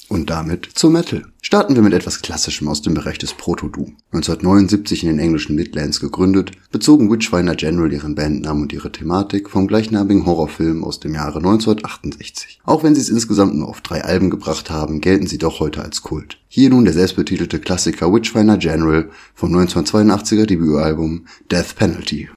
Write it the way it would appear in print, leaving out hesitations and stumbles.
Und damit zum Metal. Starten wir mit etwas Klassischem aus dem Bereich des Proto-Doom. 1979 in den englischen Midlands gegründet, bezogen Witchfinder General ihren Bandnamen und ihre Thematik vom gleichnamigen Horrorfilm aus dem Jahre 1968. Auch wenn sie es insgesamt nur auf 3 Alben gebracht haben, gelten sie doch heute als Kult. Hier nun der selbstbetitelte Klassiker Witchfinder General vom 1982er Debütalbum Death Penalty.